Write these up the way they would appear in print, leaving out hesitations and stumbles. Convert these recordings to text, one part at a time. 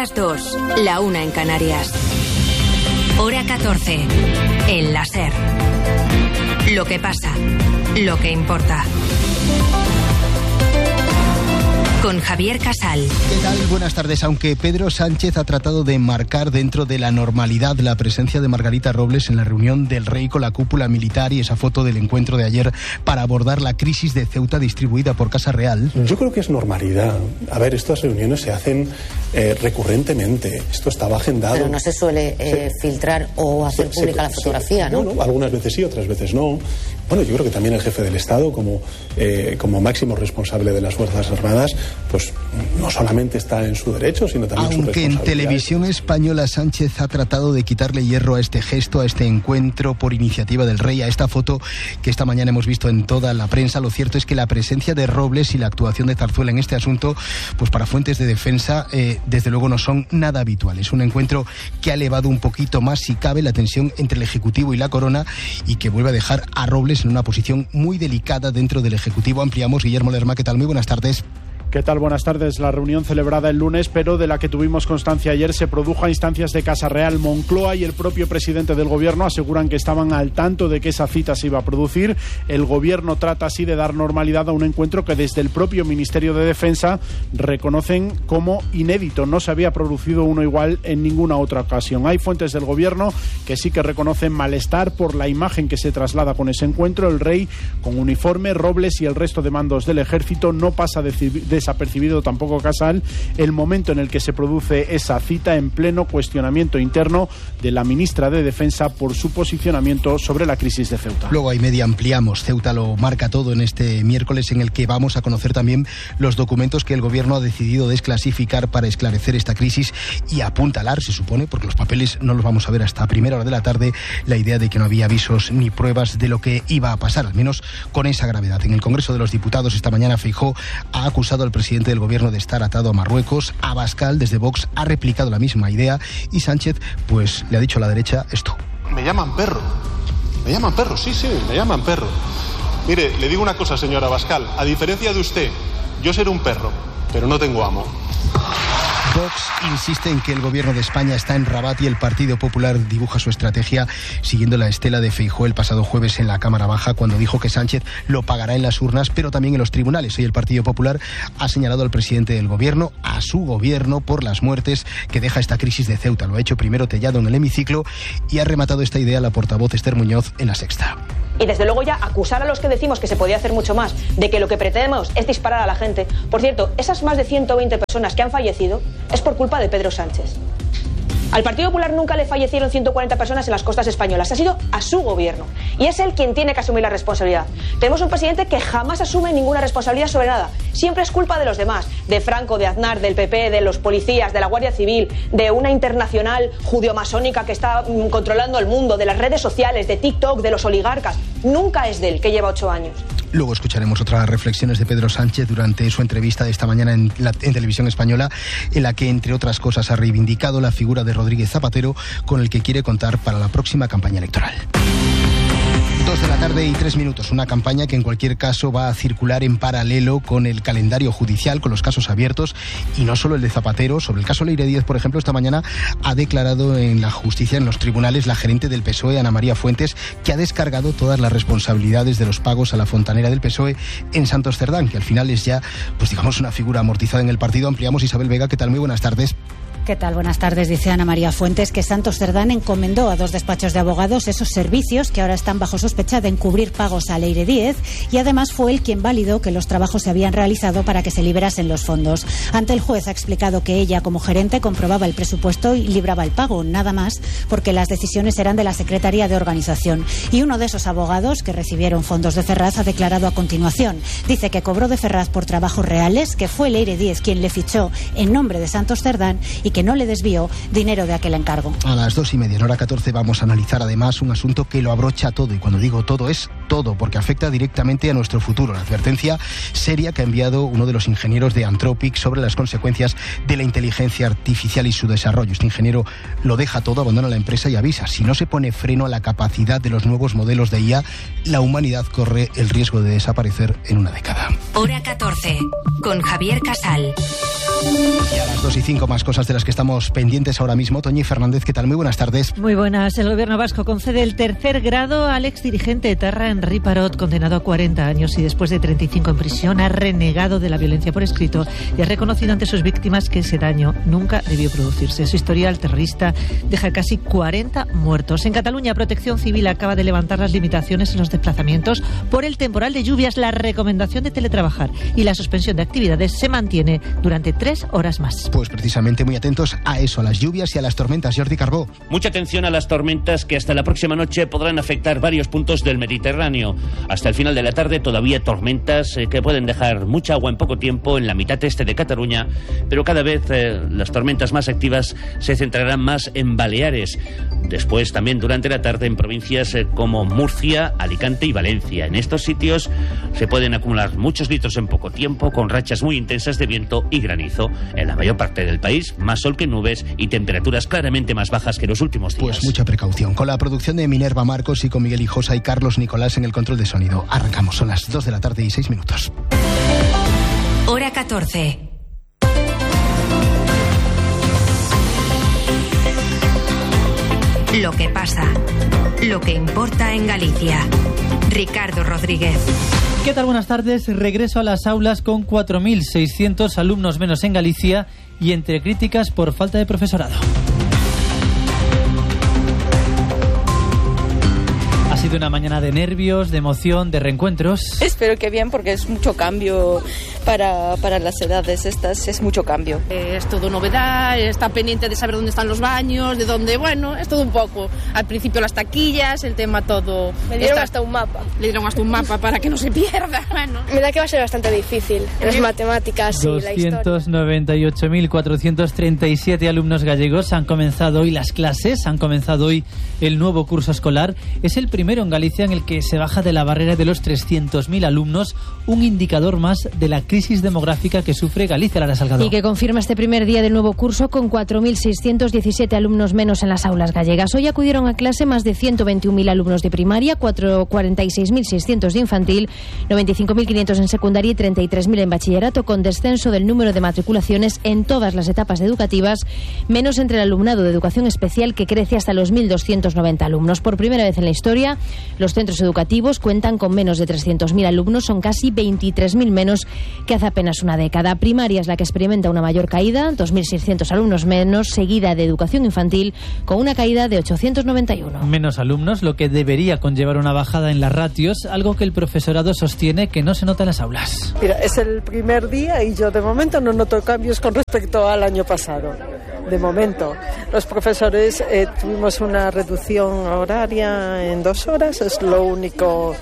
las 2, la 1 en Canarias. Hora 14. El la SER. Lo que pasa, lo que importa. Con Javier Casal. ¿Qué tal? Buenas tardes. Aunque Pedro Sánchez ha tratado de marcar dentro de la normalidad la presencia de Margarita Robles en la reunión del Rey con la cúpula militar y esa foto del encuentro de ayer para abordar la crisis de Ceuta distribuida por Casa Real. Yo creo que es normalidad. A ver, estas reuniones se hacen recurrentemente. Esto estaba agendado. Pero no se suele filtrar o hacer pública la fotografía, ¿no? Bueno, algunas veces sí, otras veces no. Bueno, yo creo que también el jefe del Estado, como máximo responsable de las Fuerzas Armadas, pues no solamente está en su derecho, sino también en su responsabilidad. Aunque en Televisión Española Sánchez ha tratado de quitarle hierro a este gesto, a este encuentro por iniciativa del Rey, a esta foto que esta mañana hemos visto en toda la prensa, lo cierto es que la presencia de Robles y la actuación de Zarzuela en este asunto, pues para fuentes de defensa, desde luego no son nada habituales. Un encuentro que ha elevado un poquito más, si cabe, la tensión entre el Ejecutivo y la Corona y que vuelve a dejar a Robles en una posición muy delicada dentro del Ejecutivo. Ampliamos. Guillermo Lerma, ¿qué tal? Muy buenas tardes. ¿Qué tal? Buenas tardes. La reunión celebrada el lunes, pero de la que tuvimos constancia ayer, se produjo a instancias de Casa Real. Moncloa y el propio presidente del Gobierno aseguran que estaban al tanto de que esa cita se iba a producir. El Gobierno trata así de dar normalidad a un encuentro que desde el propio Ministerio de Defensa reconocen como inédito. No se había producido uno igual en ninguna otra ocasión. Hay fuentes del Gobierno que sí que reconocen malestar por la imagen que se traslada con ese encuentro. El Rey con uniforme, Robles y el resto de mandos del Ejército. No pasa desapercibido tampoco Casal el momento en el que se produce esa cita, en pleno cuestionamiento interno de la ministra de Defensa por su posicionamiento sobre la crisis de Ceuta. Luego hay media ampliamos. Ceuta lo marca todo en este miércoles, en el que vamos a conocer también los documentos que el Gobierno ha decidido desclasificar para esclarecer esta crisis y apuntalar, se supone, porque los papeles no los vamos a ver hasta primera hora de la tarde, la idea de que no había avisos ni pruebas de lo que iba a pasar, al menos con esa gravedad. En el Congreso de los Diputados esta mañana Feijóo ha acusado al presidente del Gobierno de estar atado a Marruecos. Abascal, desde Vox, ha replicado la misma idea y Sánchez, pues, le ha dicho a la derecha esto. Me llaman perro, sí, me llaman perro. Mire, le digo una cosa, señor Abascal, a diferencia de usted, yo seré un perro, pero no tengo amo. Vox insiste en que el Gobierno de España está en Rabat y el Partido Popular dibuja su estrategia siguiendo la estela de Feijóo el pasado jueves en la Cámara Baja, cuando dijo que Sánchez lo pagará en las urnas, pero también en los tribunales. Hoy el Partido Popular ha señalado al presidente del Gobierno, a su Gobierno, por las muertes que deja esta crisis de Ceuta. Lo ha hecho primero Tellado en el hemiciclo y ha rematado esta idea la portavoz Esther Muñoz en La Sexta. Y desde luego ya acusar a los que decimos que se podía hacer mucho más, de que lo que pretendemos es disparar a la gente. Por cierto, esas más de 120 personas que han fallecido es por culpa de Pedro Sánchez. Al Partido Popular nunca le fallecieron 140 personas en las costas españolas, ha sido a su Gobierno. Y es él quien tiene que asumir la responsabilidad. Tenemos un presidente que jamás asume ninguna responsabilidad sobre nada. Siempre es culpa de los demás, de Franco, de Aznar, del PP, de los policías, de la Guardia Civil, de una internacional judio-masónica que está controlando el mundo, de las redes sociales, de TikTok, de los oligarcas. Nunca es de él, que lleva 8 años. Luego escucharemos otras reflexiones de Pedro Sánchez durante su entrevista de esta mañana en Televisión Española, en la que, entre otras cosas, ha reivindicado la figura de Rodríguez Zapatero, con el que quiere contar para la próxima campaña electoral. 2:03 p.m, una campaña que en cualquier caso va a circular en paralelo con el calendario judicial, con los casos abiertos, y no solo el de Zapatero. Sobre el caso Leire Díez, por ejemplo, esta mañana ha declarado en la justicia, en los tribunales, la gerente del PSOE, Ana María Fuentes, que ha descargado todas las responsabilidades de los pagos a la fontanera del PSOE en Santos Cerdán, que al final es ya, pues digamos, una figura amortizada en el partido. Ampliamos. Isabel Vega, ¿qué tal? Muy buenas tardes. ¿Qué tal? Buenas tardes. Dice Ana María Fuentes que Santos Cerdán encomendó a 2 despachos de abogados esos servicios que ahora están bajo sospecha de encubrir pagos a Leire Díez, y además fue él quien validó que los trabajos se habían realizado para que se liberasen los fondos. Ante el juez ha explicado que ella, como gerente, comprobaba el presupuesto y libraba el pago, nada más, porque las decisiones eran de la Secretaría de Organización. Y uno de esos abogados que recibieron fondos de Ferraz ha declarado a continuación. Dice que cobró de Ferraz por trabajos reales, que fue Leire Díez quien le fichó en nombre de Santos Cerdán y que no le desvió dinero de aquel encargo. A las 2:30, en hora 14, vamos a analizar además un asunto que lo abrocha todo, y cuando digo todo es todo, porque afecta directamente a nuestro futuro. La advertencia seria que ha enviado uno de los ingenieros de Anthropic sobre las consecuencias de la inteligencia artificial y su desarrollo. Este ingeniero lo deja todo, abandona la empresa y avisa: si no se pone freno a la capacidad de los nuevos modelos de IA, la humanidad corre el riesgo de desaparecer en una década. Hora 14, con Javier Casal. Y a las 2:05, más cosas de las que estamos pendientes ahora mismo. Toñi Fernández, ¿qué tal? Muy buenas tardes. Muy buenas. El gobierno vasco concede el tercer grado al exdirigente etarra Henri Parot, condenado a 40 años y después de 35 en prisión ha renegado de la violencia por escrito y ha reconocido ante sus víctimas que ese daño nunca debió producirse. Su historial terrorista deja casi 40 muertos. En Cataluña, Protección Civil acaba de levantar las limitaciones en los desplazamientos por el temporal de lluvias. La recomendación de teletrabajar y la suspensión de actividades se mantiene durante 3 horas más. Pues precisamente muy atentos a eso, a las lluvias y a las tormentas. Jordi Carbó. Mucha atención a las tormentas que hasta la próxima noche podrán afectar varios puntos del Mediterráneo. Hasta el final de la tarde todavía tormentas que pueden dejar mucha agua en poco tiempo en la mitad este de Cataluña, pero cada vez las tormentas más activas se centrarán más en Baleares. Después también durante la tarde en provincias como Murcia, Alicante y Valencia. En estos sitios se pueden acumular muchos litros en poco tiempo, con rachas muy intensas de viento y granizo. En la mayor parte del país, más sol que nubes y temperaturas claramente más bajas que los últimos días. Pues mucha precaución. Con la producción de Minerva Marcos y con Miguel Hijosa y Carlos Nicolás en el control de sonido. Arrancamos, son las 2 de la tarde y 6 minutos. Hora 14. Lo que pasa, lo que importa en Galicia. Ricardo Rodríguez. ¿Qué tal? Buenas tardes. Regreso a las aulas con 4.600 alumnos menos en Galicia y entre críticas por falta de profesorado. Ha sido una mañana de nervios, de emoción, de reencuentros. Espero que bien, porque es mucho cambio para las edades estas, es mucho cambio. Es todo novedad, está pendiente de saber dónde están los baños, de dónde, bueno, es todo un poco. Al principio las taquillas, el tema todo. Me dieron hasta un mapa. Le dieron hasta un mapa para que no se pierda, bueno. Me da que va a ser bastante difícil, las matemáticas y la historia. 298.437 alumnos gallegos han comenzado hoy las clases, han comenzado hoy el nuevo curso escolar. Es el primero en Galicia en el que se baja de la barrera de los 300.000 alumnos, un indicador más de la crisis demográfica que sufre Galicia. Lara Salgado. Y que confirma este primer día del nuevo curso con 4.617 alumnos menos en las aulas gallegas. Hoy acudieron a clase más de 121.000 alumnos de primaria, 46.600 de infantil, 95.500 en secundaria y 33.000 en bachillerato, con descenso del número de matriculaciones en todas las etapas educativas, menos entre el alumnado de educación especial, que crece hasta los 1.290 alumnos. Por primera vez en la historia, los centros educativos cuentan con menos de 300.000 alumnos, son casi 23.000 menos que hace apenas una década. Primaria es la que experimenta una mayor caída, 2.600 alumnos menos, seguida de educación infantil con una caída de 891. Menos alumnos, lo que debería conllevar una bajada en las ratios, algo que el profesorado sostiene que no se nota en las aulas. Mira, es el primer día y yo de momento no noto cambios con respecto al año pasado. De momento, los profesores tuvimos una reducción horaria en 2 horas, es lo único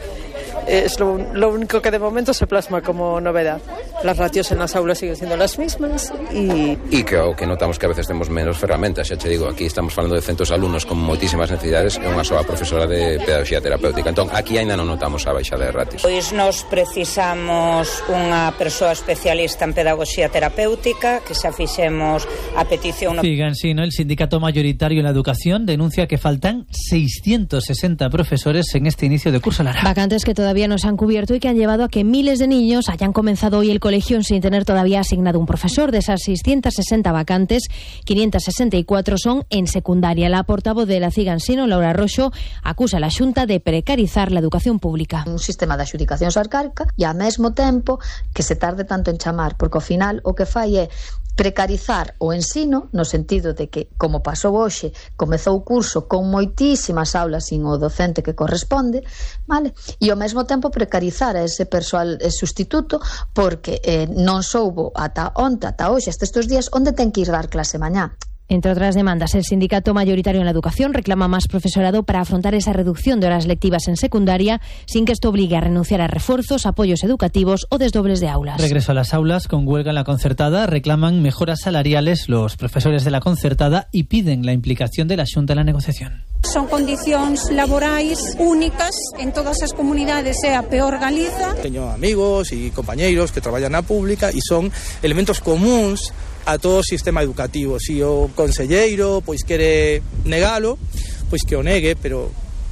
que de momento se plasma como novedad. Las ratios en las aulas siguen siendo las mismas e que notamos que a veces temos menos ferramentas. Xa te digo, aquí estamos falando de centros de alumnos con moitísimas necesidades e unha soa profesora de pedagogía terapéutica. Entón, aquí aínda non notamos a baixada de ratios. Pois nos precisamos unha persoa especialista en pedagogía terapéutica, que xa fixemos a petición. Figansino, el sindicato mayoritario en la educación, denuncia que faltan 660 profesores en este inicio de curso. Lara. Vacantes que todavía no se han cubierto y que han llevado a que miles de niños hayan comenzado hoy el colegio sin tener todavía asignado un profesor. De esas 660 vacantes, 564 son en secundaria. La portavoz de la Figansino, Laura Roxo, acusa a la Xunta de precarizar la educación pública. Un sistema de adxudicacións arcaica e ao mesmo tempo que se tarde tanto en chamar, porque ao final o que fai é precarizar o ensino, no sentido de que, como pasou hoxe, comezou o curso con moitísimas aulas sin o docente que corresponde, vale? E ao mesmo tempo precarizar a ese persoal sustituto, porque non soubo ata onte, ata hoxe, hasta estes días, onde ten que ir dar clase mañá. Entre otras demandas, el sindicato mayoritario en la educación reclama más profesorado para afrontar esa reducción de horas lectivas en secundaria, sin que esto obligue a renunciar a refuerzos, apoyos educativos o desdobles de aulas. Regreso a las aulas con huelga en la concertada. Reclaman mejoras salariales los profesores de la concertada y piden la implicación de la Xunta en la negociación. Son condicións laborais únicas en todas as comunidades, é a peor Galiza. Teño amigos e compañeiros que traballan na pública e son elementos comuns a todo o sistema educativo. Se o conselleiro pois quere negalo, pois que o negue, pero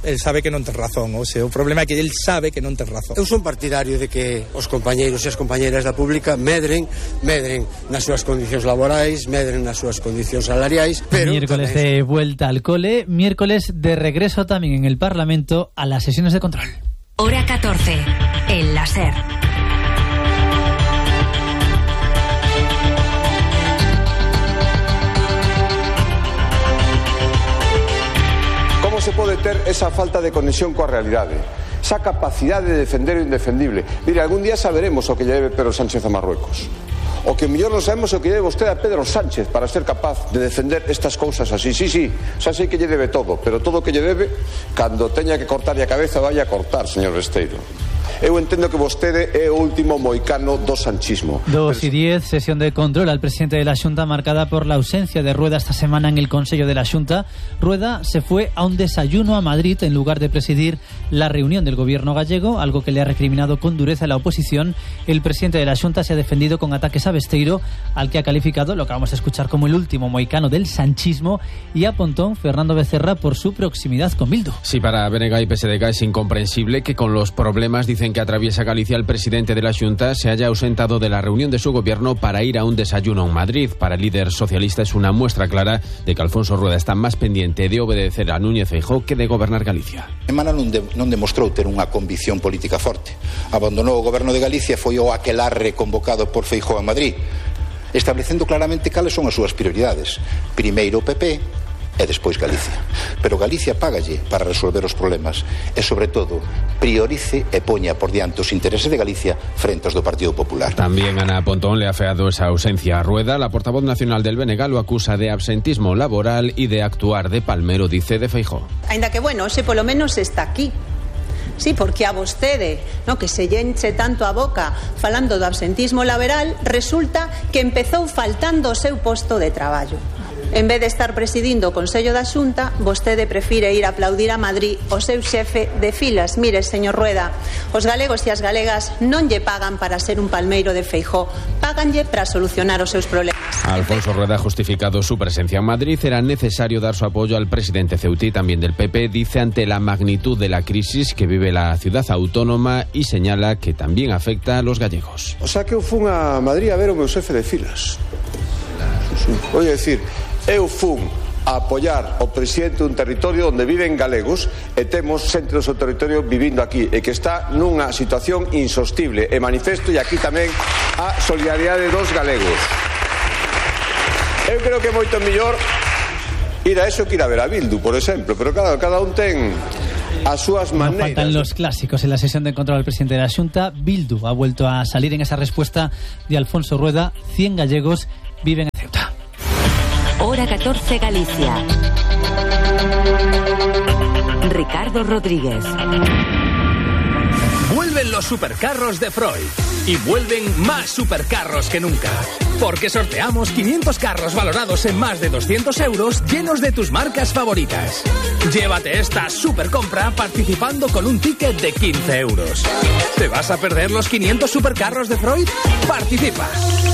el sabe que non ten razón, o sea, o problema é que el sabe que non ten razón. Eu son partidario de que os compañeiros e as compañeiras da pública medren nas súas condicións laborais, medren nas súas condicións salariais, pero miércoles de vuelta al cole, miércoles de regreso también en el Parlamento a las sesiones de control. Hora 14, en la SER. Como se pode ter esa falta de conexión coa realidade, esa capacidade de defender o indefendible? Mire, algún día saberemos o que lle debe Pedro Sánchez a Marruecos. O que mellor non sabemos o que lle debe vostede a Pedro Sánchez para ser capaz de defender estas cousas así. Sí, xa sei que lle debe todo, pero todo o que lle debe, cando teña que cortarlle a cabeza, vaya a cortar, señor Besteiro. Eu entendo que vostede é o último moicano do sanchismo. 2:10, sesión de control al presidente de la Xunta marcada por la ausencia de Rueda esta semana en el Consejo de la Xunta. Rueda se fue a un desayuno a Madrid en lugar de presidir la reunión del gobierno gallego, algo que le ha recriminado con dureza la oposición. El presidente de la Xunta se ha defendido con ataques a Besteiro, al que ha calificado, lo que vamos a escuchar, como el último moicano del sanchismo, y a Pontón, Fernando Becerra, por su proximidad con Bildu. Sí, para BNG y PSDG es incomprensible que con los problemas, dicen, que atraviesa Galicia, el presidente de la Xunta se haya ausentado de la reunión de su gobierno para ir a un desayuno en Madrid. Para el líder socialista es una muestra clara de que Alfonso Rueda está más pendiente de obedecer a Núñez Feijóo que de gobernar Galicia. Semana non demostrou ter unha convicción política forte. Abandonou o goberno de Galicia, foi o aquelarre convocado por Feijóo en Madrid, establecendo claramente cales son as súas prioridades. Primeiro o PP e despois Galicia. Pero Galicia págalle para resolver os problemas e, sobre todo, priorice e poña por diante os intereses de Galicia frente aos do Partido Popular. También Ana Pontón le ha afeado esa ausencia a Rueda. La portavoz nacional del BNG lo acusa de absentismo laboral y de actuar de palmero, dice, de Feijóo. Ainda que, bueno, ese polo menos está aquí. Sí, porque a vostede, no, que se llenche tanto a boca falando do absentismo laboral, resulta que empezou faltando o seu posto de traballo. En vez de estar presidindo o Consello da Xunta, vostede prefire ir a aplaudir a Madrid o seu xefe de filas. Mire, señor Rueda, os galegos e as galegas non lle pagan para ser un palmeiro de Feijóo, páganlle para solucionar os seus problemas. Alfonso Rueda ha justificado su presencia en Madrid. Era necesario dar su apoyo al presidente Ceutí, también del PP, dice, ante la magnitud de la crisis que vive la ciudad autónoma, y señala que también afecta a los gallegos. O sea que eu fun a Madrid a ver o meu xefe de filas. Voy a decir, eu fun a apoiar o presidente dun territorio onde viven galegos e temos xente do seu territorio vivindo aquí e que está nunha situación insostible, e manifesto e aquí tamén a solidaridade dos galegos. Eu creo que é moito mellor ir a eso que ir a ver a Bildu, por exemplo, pero claro, cada un ten as súas maneiras. No faltan los clásicos en la sesión de control al presidente de la Xunta. Bildu ha vuelto a salir en esa respuesta de Alfonso Rueda. 100 gallegos viven en Ceuta. Hora 14, Galicia. Ricardo Rodríguez. Vuelven los supercarros de Freud. Y vuelven más supercarros que nunca. Porque sorteamos 500 carros valorados en más de 200 euros, llenos de tus marcas favoritas. Llévate esta supercompra participando con un ticket de 15 euros. ¿Te vas a perder los 500 supercarros de Freud? Participa.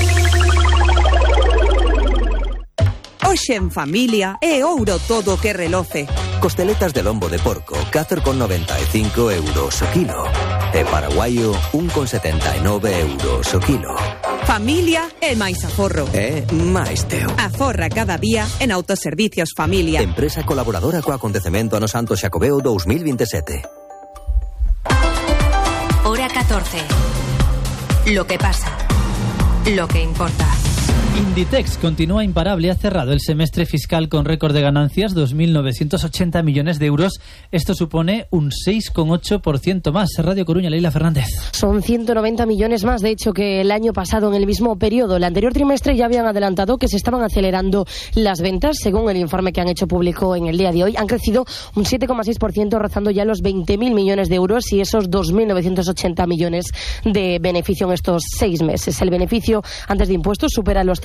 Hoxe en familia é ouro todo que reloce. Costeletas de lombo de porco, 4,95 euros o kilo. E paraguayo, 1,79 euros o kilo. Familia é máis aforro. É máis teu. Aforra cada día en Autoservicios Familia. Empresa colaboradora co acontecemento Ano Santo Xacobeo 2027. Hora 14. Lo que pasa. Lo que importa. Inditex continúa imparable, ha cerrado el semestre fiscal con récord de ganancias, 2.980 millones de euros. Esto supone un 6,8% más. Radio Coruña, Leila Fernández. Son 190 millones más, de hecho, que el año pasado en el mismo periodo. El anterior trimestre ya habían adelantado que se estaban acelerando las ventas. Según el informe que han hecho público en el día de hoy, han crecido un 7,6%, rozando ya los 20.000 millones de euros y esos 2.980 millones de beneficio en estos 6 meses. El beneficio antes de impuestos supera los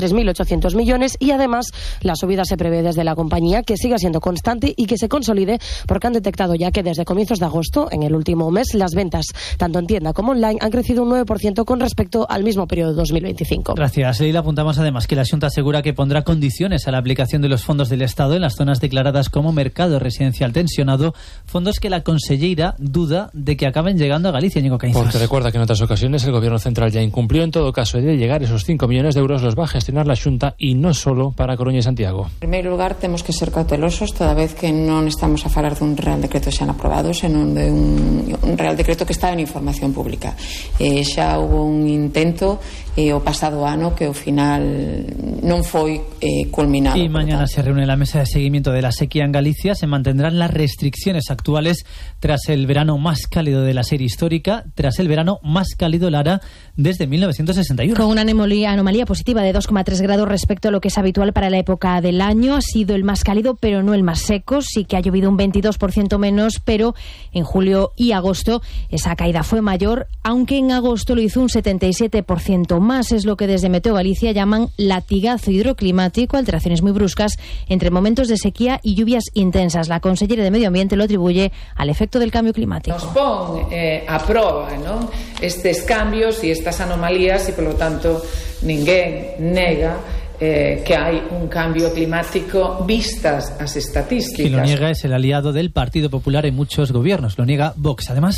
3.800 millones y además la subida se prevé desde la compañía que siga siendo constante y que se consolide porque han detectado ya que desde comienzos de agosto, en el último mes, las ventas tanto en tienda como online han crecido un 9% con respecto al mismo periodo de 2025. Gracias. Y le apuntamos además que la Xunta asegura que pondrá condiciones a la aplicación de los fondos del Estado en las zonas declaradas como mercado residencial tensionado, fondos que la conselleira duda de que acaben llegando a Galicia. Porque recuerda que en otras ocasiones el Gobierno central ya incumplió. En todo caso, de llegar esos 5 millones de euros los va a gestionar la Xunta y no solo para Coruña y Santiago. En primeiro lugar, temos que ser cautelosos toda vez que non estamos a falar dun Real Decreto xa aprobado, senón de un Real Decreto que está en información pública. Xa hubo un intento o pasado ano que ao final non foi culminado. Y mañana se reúne la mesa de seguimiento de la sequía en Galicia. Se mantendrán las restricciones actuales tras el verano más cálido de la serie histórica, tras el verano más cálido, Lara, desde 1961. Con una anomalía positiva de 2,3 grados respecto a lo que es habitual para la época del año. Ha sido el más cálido, pero no el más seco. Sí que ha llovido un 22% menos, pero en julio y agosto esa caída fue mayor, aunque en agosto lo hizo un 77% más. Es lo que desde Meteo Galicia llaman latigazo hidroclimático, alteraciones muy bruscas entre momentos de sequía y lluvias intensas. La consellera de Medio Ambiente lo atribuye al efecto del cambio climático. Nos pon a proba, ¿no?, estes cambios e estas anomalías e, polo tanto, ninguén nega que hay un cambio climático vistas as estadísticas. Quien lo niega es el aliado del Partido Popular en muchos gobiernos. Lo niega Vox. Además,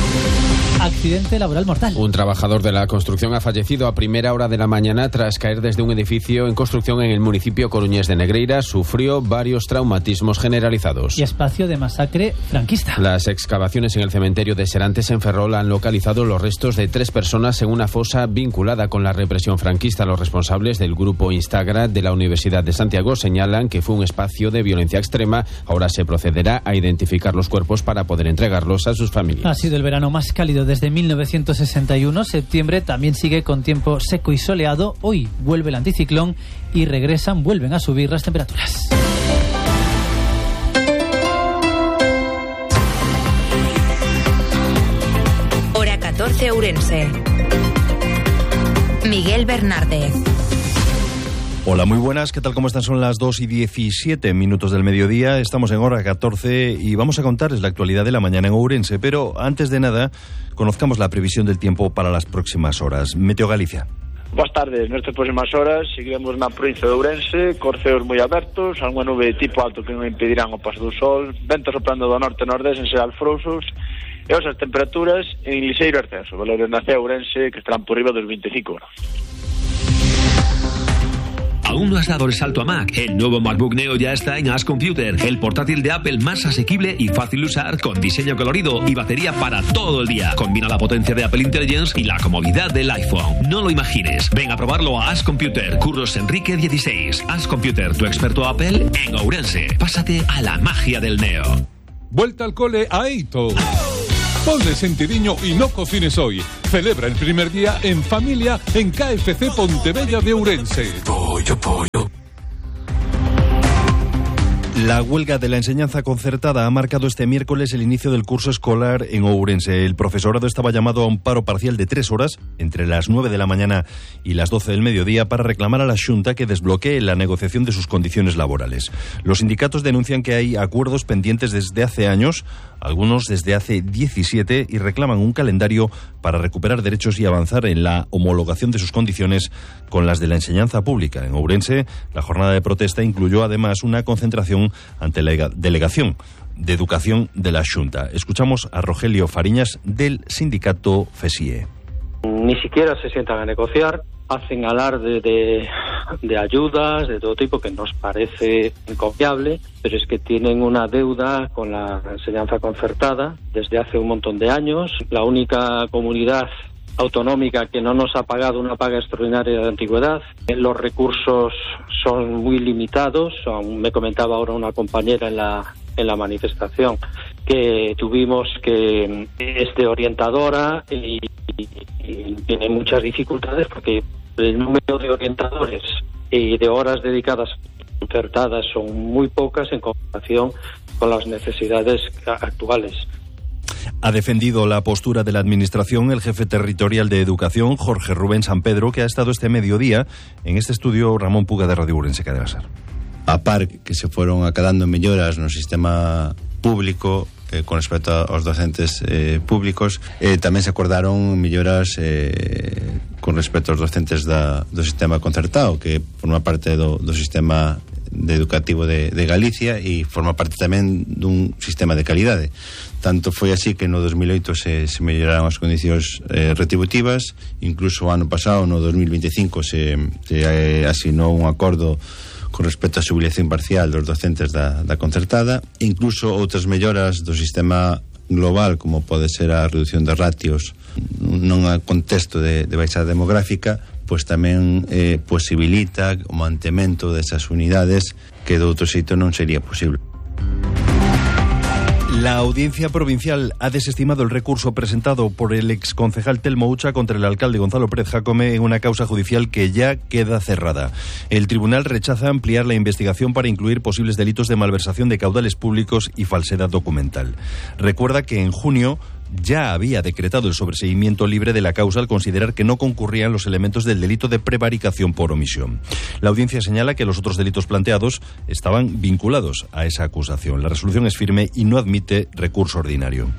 accidente laboral mortal. Un trabajador de la construcción ha fallecido a primera hora de la mañana tras caer desde un edificio en construcción en el municipio coruñés de Negreira. Sufrió varios traumatismos generalizados. Y espacio de masacre franquista. Las excavaciones en el cementerio de Serantes en Ferrol han localizado los restos de 3 personas en una fosa vinculada con la represión franquista. Los responsables del grupo Instagram de la Universidad de Santiago señalan que fue un espacio de violencia extrema. Ahora se procederá a identificar los cuerpos para poder entregarlos a sus familias. Ha sido el verano más cálido desde 1961. Septiembre también sigue con tiempo seco y soleado. Hoy vuelve el anticiclón y vuelven a subir las temperaturas. Hora 14 Ourense. Miguel Bernárdez. Hola, muy buenas, ¿qué tal? ¿Cómo están? Son las 2:17 del mediodía, estamos en hora 14 y vamos a contarles la actualidad de la mañana en Ourense, pero antes de nada, conozcamos la previsión del tiempo para las próximas horas. Meteo Galicia. Boas tardes, nestas próximas horas seguiremos na provincia de Ourense, corceos moi abertos, algunha nube tipo alto que non impedirán o paso do sol, ventos soprando do norte-nordés en xeral frouxos, e as temperaturas en lixeiro ascenso, valores na cidade de Ourense que estarán por riba dos 25 grados. ¿Aún no has dado el salto a Mac? El nuevo MacBook Neo ya está en Ask Computer, el portátil de Apple más asequible y fácil de usar, con diseño colorido y batería para todo el día. Combina la potencia de Apple Intelligence y la comodidad del iPhone. No lo imagines. Ven a probarlo a Ask Computer, Curros Enrique 16. Ask Computer, tu experto Apple en Ourense. Pásate a la magia del Neo. Vuelta al cole a Eito. Ponle sentidiño y no cocines hoy. Celebra el primer día en familia en KFC Pontevella de Ourense. Pollo. La huelga de la enseñanza concertada ha marcado este miércoles el inicio del curso escolar en Ourense. El profesorado estaba llamado a un paro parcial de 3 horas, entre las 9 de la mañana y las 12 del mediodía, para reclamar a la Xunta que desbloquee la negociación de sus condiciones laborales. Los sindicatos denuncian que hay acuerdos pendientes desde hace años, algunos desde hace 17, y reclaman un calendario para recuperar derechos y avanzar en la homologación de sus condiciones con las de la enseñanza pública. En Ourense, la jornada de protesta incluyó además una concentración ante la Delegación de Educación de la Xunta. Escuchamos a Rogelio Fariñas del sindicato FESIE. Ni siquiera se sientan a negociar, hacen alarde de ayudas de todo tipo que nos parece inconfiable, pero es que tienen una deuda con la enseñanza concertada desde hace un montón de años. La única comunidad autonómica que no nos ha pagado una paga extraordinaria de antigüedad. Los recursos son muy limitados. Me comentaba ahora una compañera en la manifestación que tuvimos que es de orientadora y tiene muchas dificultades porque el número de orientadores y de horas dedicadas concertadas son muy pocas en comparación con las necesidades actuales. Ha defendido la postura de la Administración el jefe territorial de Educación, Jorge Rubén Sampedro, que ha estado este mediodía en este estudio Ramón Puga de Radio Ourense Cadena Ser. A par que se foron acadando melloras no sistema público con respecto aos docentes públicos, tamén se acordaron melloras con respecto aos docentes do sistema concertado, que forma parte do sistema educativo de Galicia e forma parte tamén dun sistema de calidade. Tanto foi así que no 2008 se melloraron as condicións retributivas, incluso o ano pasado, no 2025, se asinou un acordo con respecto á xubilación parcial dos docentes da concertada, incluso outras melloras do sistema global, como pode ser a reducción de ratios nun contexto de baixada demográfica, pois tamén posibilita o mantemento desas unidades que de outro xeito non sería posible. La Audiencia Provincial ha desestimado el recurso presentado por el exconcejal Telmo Ucha contra el alcalde Gonzalo Pérez Jácome en una causa judicial que ya queda cerrada. El tribunal rechaza ampliar la investigación para incluir posibles delitos de malversación de caudales públicos y falsedad documental. Recuerda que en junio ya había decretado el sobreseimiento libre de la causa al considerar que no concurrían los elementos del delito de prevaricación por omisión. La audiencia señala que los otros delitos planteados estaban vinculados a esa acusación. La resolución es firme y no admite recurso ordinario.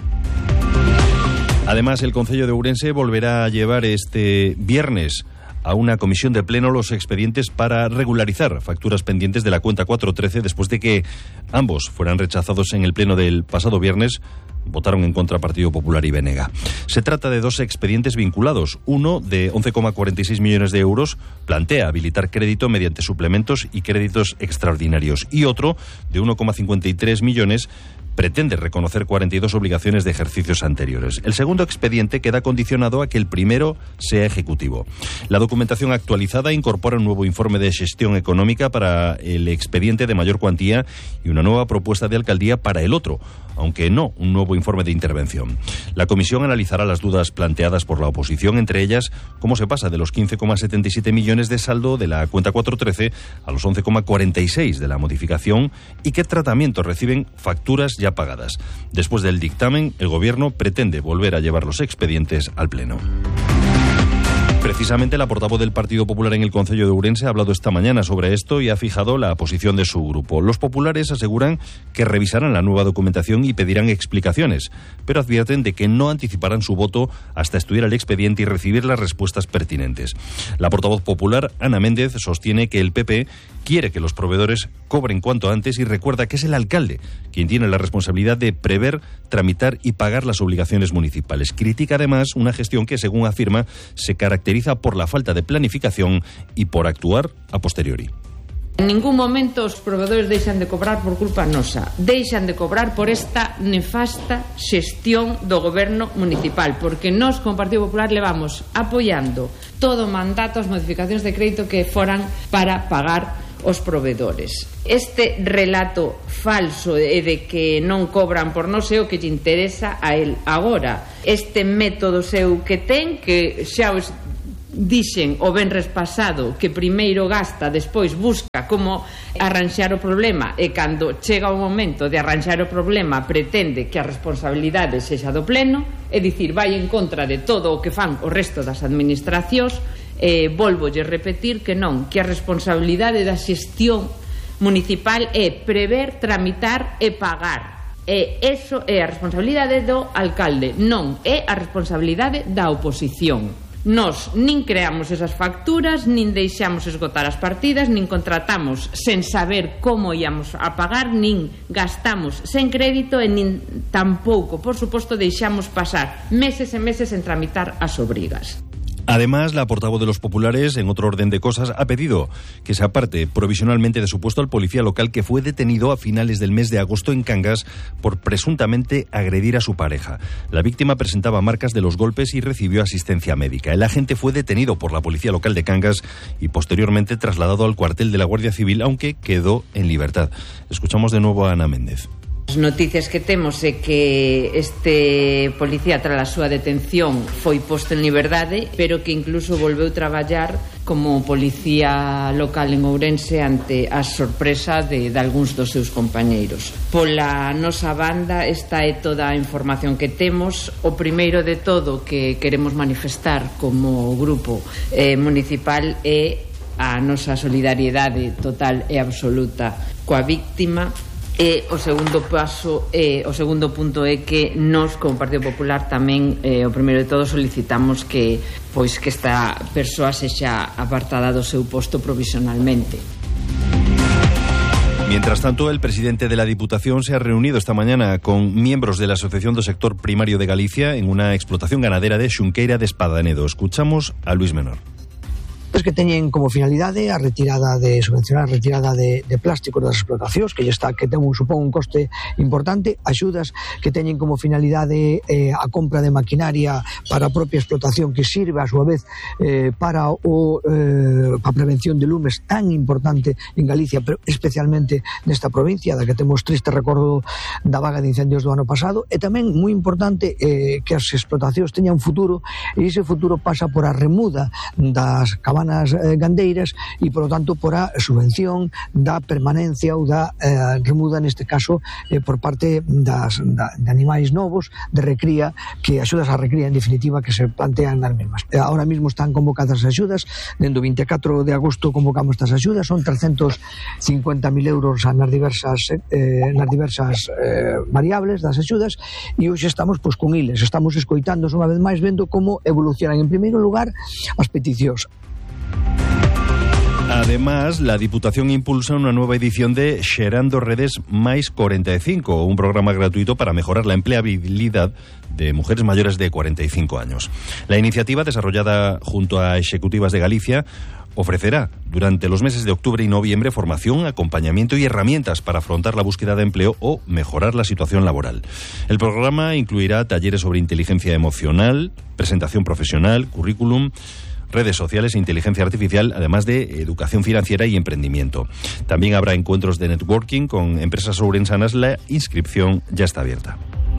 Además, el Concello de Ourense volverá a llevar este viernes a una comisión de pleno los expedientes para regularizar facturas pendientes de la cuenta 413 después de que ambos fueran rechazados en el pleno del pasado viernes. Votaron en contra Partido Popular y BNG. Se trata de dos expedientes vinculados. Uno, de 11,46 millones de euros, plantea habilitar crédito mediante suplementos y créditos extraordinarios. Y otro, de 1,53 millones, pretende reconocer 42 obligaciones de ejercicios anteriores. El segundo expediente queda condicionado a que el primero sea ejecutivo. La documentación actualizada incorpora un nuevo informe de gestión económica para el expediente de mayor cuantía y una nueva propuesta de alcaldía para el otro, aunque no un nuevo informe de intervención. La comisión analizará las dudas planteadas por la oposición, entre ellas cómo se pasa de los 15,77 millones de saldo de la cuenta 413 a los 11,46 de la modificación y qué tratamiento reciben facturas ya pagadas. Después del dictamen, el Gobierno pretende volver a llevar los expedientes al Pleno. Precisamente la portavoz del Partido Popular en el Concello de Ourense ha hablado esta mañana sobre esto y ha fijado la posición de su grupo. Los populares aseguran que revisarán la nueva documentación y pedirán explicaciones, pero advierten de que no anticiparán su voto hasta estudiar el expediente y recibir las respuestas pertinentes. La portavoz popular, Ana Méndez, sostiene que el PP quiere que los proveedores cobren cuanto antes y recuerda que es el alcalde quien tiene la responsabilidad de prever, tramitar y pagar las obligaciones municipales. Critica además una gestión que, según afirma, se caracteriza por la falta de planificación y por actuar a posteriori. En ningún momento os proveedores deixan de cobrar por culpa nosa, deixan de cobrar por esta nefasta xestión do goberno municipal, porque nós, como Partido Popular, levamos apoiando todo o mandato as modificacións de crédito que foran para pagar os proveedores. Este relato falso de que non cobran por non sei o que lle interesa a él agora. Este método seu que ten, que xa os dixen o venres pasado, que primeiro gasta, despois busca como arranxar o problema, e cando chega o momento de arranxar o problema pretende que a responsabilidade sexa do pleno, é dicir, vai en contra de todo o que fan o resto das administracións. Volvolle repetir que non, que a responsabilidade da xestión municipal é prever, tramitar e pagar. E eso é a responsabilidade do alcalde, non é a responsabilidade da oposición. Nós nin creamos esas facturas, nin deixamos esgotar as partidas, nin contratamos sen saber como íamos a pagar, nin gastamos sen crédito e nin tampouco, por suposto, deixamos pasar meses e meses en tramitar as obrigas. Además, la portavoz de los populares, en otro orden de cosas, ha pedido que se aparte provisionalmente de su puesto al policía local que fue detenido a finales del mes de agosto en Cangas por presuntamente agredir a su pareja. La víctima presentaba marcas de los golpes y recibió asistencia médica. El agente fue detenido por la policía local de Cangas y posteriormente trasladado al cuartel de la Guardia Civil, aunque quedó en libertad. Escuchamos de nuevo a Ana Méndez. As noticias que temos é que este policía tras a súa detención foi posto en liberdade, pero que incluso volveu traballar como policía local en Ourense ante a sorpresa de algúns dos seus compañeiros. Pola nosa banda, esta é toda a información que temos. O primeiro de todo que queremos manifestar como grupo municipal é a nosa solidariedade total e absoluta coa víctima. E o segundo punto é que nós, como Partido Popular, tamén, o primeiro de todo, solicitamos que esta persoa sexa apartada do seu posto provisionalmente. Mientras tanto, el presidente de la Diputación se ha reunido esta mañana con miembros de la Asociación do Sector Primario de Galicia en una explotación ganadera de Xunqueira de Espadanedo. Escuchamos a Luis Menor. Pues que teñen como finalidade a retirada de subvencionar a retirada de plásticos das explotacións, que supón un coste importante, axudas que teñen como finalidade a compra de maquinaria para a propia explotación, que sirve a súa vez para a prevención de lumes tan importante en Galicia, pero especialmente nesta provincia, da que temos triste recordo da vaga de incendios do ano pasado, e tamén moi importante que as explotacións teñan futuro, e ese futuro pasa por a remuda das cabanas gandeiras e, por lo tanto, por a subvención da permanencia ou da remuda, neste caso, por parte de animais novos de recría, que axudas a recría, en definitiva, que se plantean nas mesmas. Ahora mismo están convocadas as axudas, dende o 24 de agosto convocamos estas axudas, son 350.000 euros nas diversas variables das axudas, e hoxe estamos con iles, estamos escoitando unha vez máis, vendo como evolucionan, en primeiro lugar, as peticións. Además, la Diputación impulsa una nueva edición de Xerando Redes Máis 45, un programa gratuito para mejorar la empleabilidad de mujeres mayores de 45 años. La iniciativa, desarrollada junto a Ejecutivas de Galicia, ofrecerá durante los meses de octubre y noviembre formación, acompañamiento y herramientas para afrontar la búsqueda de empleo o mejorar la situación laboral. El programa incluirá talleres sobre inteligencia emocional, presentación profesional, currículum, redes sociales e inteligencia artificial, además de educación financiera y emprendimiento. También habrá encuentros de networking con empresas ourensanas. La inscripción ya está abierta.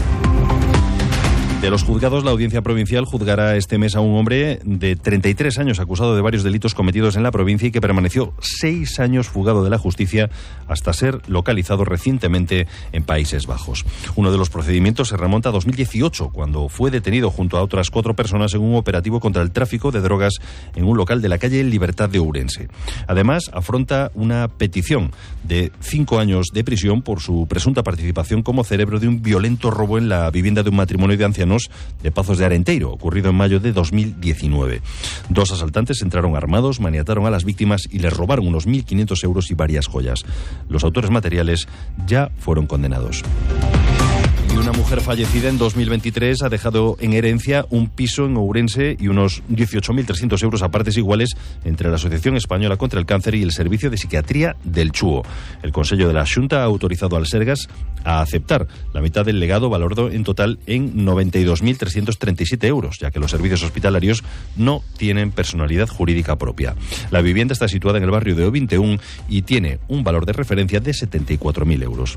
De los juzgados, la Audiencia Provincial juzgará este mes a un hombre de 33 años acusado de varios delitos cometidos en la provincia y que permaneció 6 años fugado de la justicia hasta ser localizado recientemente en Países Bajos. Uno de los procedimientos se remonta a 2018, cuando fue detenido junto a otras 4 personas en un operativo contra el tráfico de drogas en un local de la calle Libertad de Ourense. Además, afronta una petición de 5 años de prisión por su presunta participación como cerebro de un violento robo en la vivienda de un matrimonio de ancianos de Pazos de Arenteiro, ocurrido en mayo de 2019. 2 asaltantes entraron armados, maniataron a las víctimas y les robaron unos 1.500 euros y varias joyas. Los autores materiales ya fueron condenados. Y una mujer fallecida en 2023 ha dejado en herencia un piso en Ourense y unos 18.300 euros a partes iguales entre la Asociación Española contra el Cáncer y el Servicio de Psiquiatría del Chúo. El Consejo de la Xunta ha autorizado al Sergas a aceptar la mitad del legado, valorado en total en 92.337 euros, ya que los servicios hospitalarios no tienen personalidad jurídica propia. La vivienda está situada en el barrio de O21 y tiene un valor de referencia de 74.000 euros.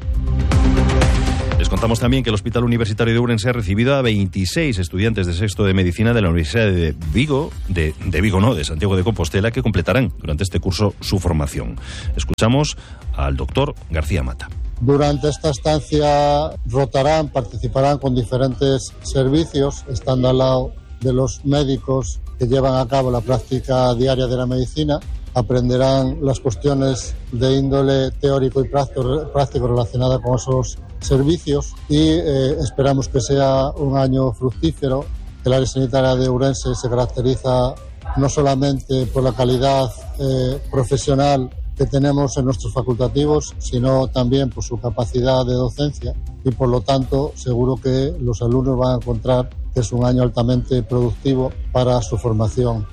Les contamos también que el Hospital Universitario de Ourense ha recibido a 26 estudiantes de sexto de Medicina de la Universidad de Vigo, de Santiago de Compostela, que completarán durante este curso su formación. Escuchamos al doctor García Mata. Durante esta estancia rotarán, participarán con diferentes servicios, estando al lado de los médicos que llevan a cabo la práctica diaria de la medicina. Aprenderán las cuestiones de índole teórico y práctico relacionadas con esos servicios y esperamos que sea un año fructífero. El área sanitaria de Ourense se caracteriza no solamente por la calidad profesional que tenemos en nuestros facultativos, sino también por su capacidad de docencia y, por lo tanto, seguro que los alumnos van a encontrar que es un año altamente productivo para su formación.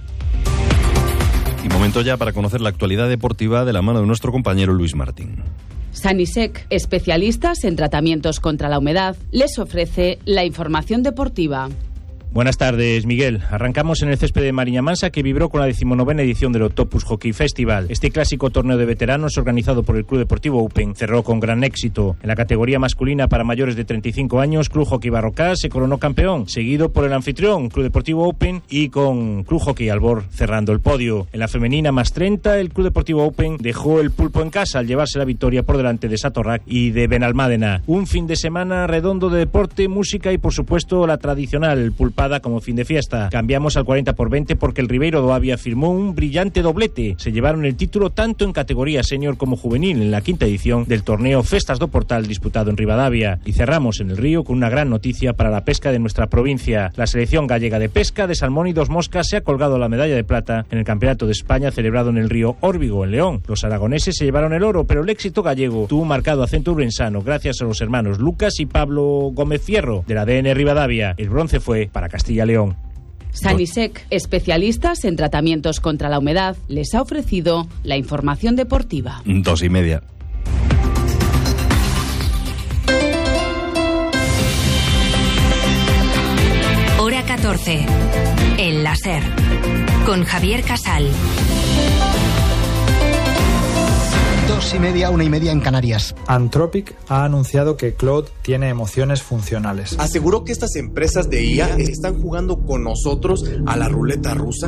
Y momento ya para conocer la actualidad deportiva de la mano de nuestro compañero Luis Martín. Sanisec, especialistas en tratamientos contra la humedad, les ofrece la información deportiva. Buenas tardes, Miguel. Arrancamos en el césped de Mariña Mansa, que vibró con la 19ª edición del Octopus Hockey Festival. Este clásico torneo de veteranos organizado por el Club Deportivo Open cerró con gran éxito. En la categoría masculina para mayores de 35 años, Club Hockey Barrocás se coronó campeón, seguido por el anfitrión, Club Deportivo Open, y con Club Hockey Albor cerrando el podio. En la femenina más 30, el Club Deportivo Open dejó el pulpo en casa al llevarse la victoria por delante de Satorrac y de Benalmádena. Un fin de semana redondo de deporte, música y, por supuesto, la tradicional pulpada como fin de fiesta. Cambiamos al 40x20 porque el Ribeiro do Avia firmó un brillante doblete. Se llevaron el título tanto en categoría senior como juvenil en la 5ª edición del torneo Festas do Portal disputado en Ribadavia. Y cerramos en el Río con una gran noticia para la pesca de nuestra provincia. La selección gallega de pesca de salmón y dos moscas se ha colgado la medalla de plata en el Campeonato de España celebrado en el río Órbigo, en León. Los aragoneses se llevaron el oro, pero el éxito gallego tuvo marcado acento urensano gracias a los hermanos Lucas y Pablo Gómez Fierro del ADN Ribadavia. El bronce fue para Castilla-León. Sanisec, especialistas en tratamientos contra la humedad, les ha ofrecido la información deportiva. 2:30. Hora 14. El láser. Con Javier Casal. 2:30, 1:30 en Canarias. Anthropic ha anunciado que Claude tiene emociones funcionales. Aseguró que estas empresas de IA están jugando con nosotros a la ruleta rusa.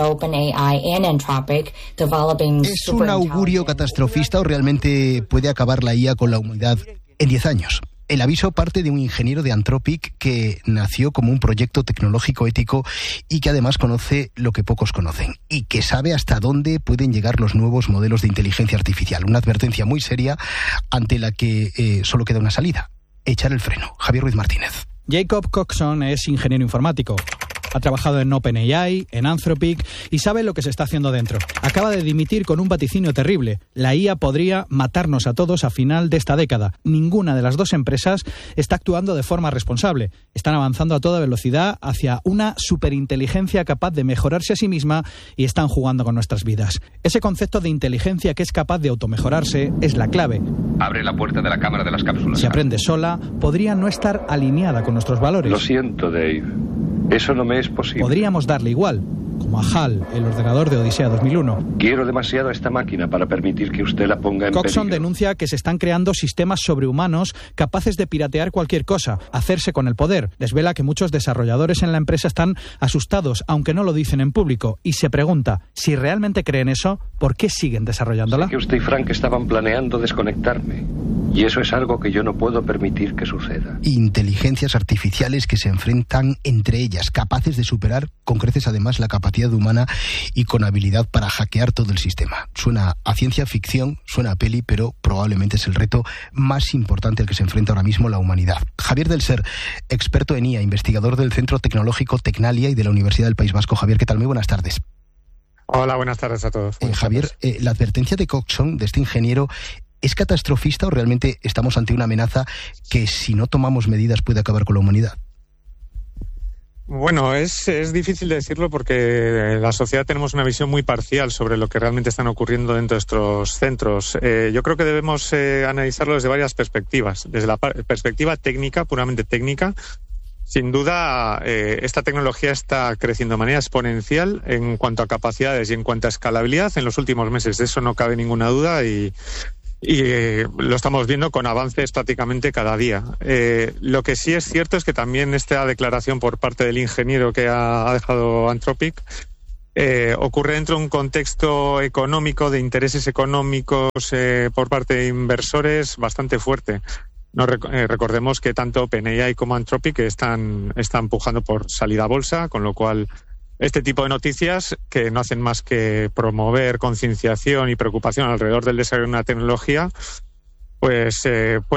¿Es un augurio catastrofista o realmente puede acabar la IA con la humanidad en 10 años? El aviso parte de un ingeniero de Anthropic que nació como un proyecto tecnológico ético y que además conoce lo que pocos conocen y que sabe hasta dónde pueden llegar los nuevos modelos de inteligencia artificial. Una advertencia muy seria ante la que solo queda una salida: echar el freno. Javier Ruiz Martínez. Jacob Coxon es ingeniero informático. Ha trabajado en OpenAI, en Anthropic y sabe lo que se está haciendo dentro. Acaba de dimitir con un vaticinio terrible. La IA podría matarnos a todos a final de esta década. Ninguna de las dos empresas está actuando de forma responsable. Están avanzando a toda velocidad hacia una superinteligencia capaz de mejorarse a sí misma y están jugando con nuestras vidas. Ese concepto de inteligencia que es capaz de automejorarse es la clave. Abre la puerta de la cámara de las cápsulas. Si aprende sola, podría no estar alineada con nuestros valores. Lo siento, Dave. Eso no me es posible. Podríamos darle igual, como a HAL, el ordenador de Odisea 2001. Quiero demasiado a esta máquina para permitir que usted la ponga en Coxon peligro. denuncia que se están creando sistemas sobrehumanos capaces de piratear cualquier cosa, hacerse con el poder. Desvela que muchos desarrolladores en la empresa están asustados, aunque no lo dicen en público, y se pregunta, si realmente creen eso, ¿por qué siguen desarrollándola? Sé que usted y Frank estaban planeando desconectarme, y eso es algo que yo no puedo permitir que suceda. Inteligencias artificiales que se enfrentan entre ellas, capaces de superar con creces además la capacidad humana y con habilidad para hackear todo el sistema. Suena a ciencia ficción, suena a peli, pero probablemente es el reto más importante al que se enfrenta ahora mismo la humanidad. Javier del Ser, experto en IA, investigador del Centro Tecnológico Tecnalia y de la Universidad del País Vasco. Javier, ¿qué tal? Muy buenas tardes. Hola, buenas tardes a todos. Javier, la advertencia de Coxon, de este ingeniero, ¿es catastrofista o realmente estamos ante una amenaza que, si no tomamos medidas, puede acabar con la humanidad? Bueno, es difícil de decirlo porque la sociedad tenemos una visión muy parcial sobre lo que realmente están ocurriendo dentro de estos centros. Yo creo que debemos analizarlo desde varias perspectivas. Desde la perspectiva técnica, puramente técnica, sin duda esta tecnología está creciendo de manera exponencial en cuanto a capacidades y en cuanto a escalabilidad en los últimos meses. De eso no cabe ninguna duda y lo estamos viendo con avances prácticamente cada día. Lo que sí es cierto es que también esta declaración por parte del ingeniero que ha dejado Anthropic ocurre dentro de un contexto económico, de intereses económicos por parte de inversores bastante fuerte. Recordemos que tanto OpenAI como Anthropic están empujando por salida a bolsa, con lo cual este tipo de noticias, que no hacen más que promover concienciación y preocupación alrededor del desarrollo de una tecnología, pues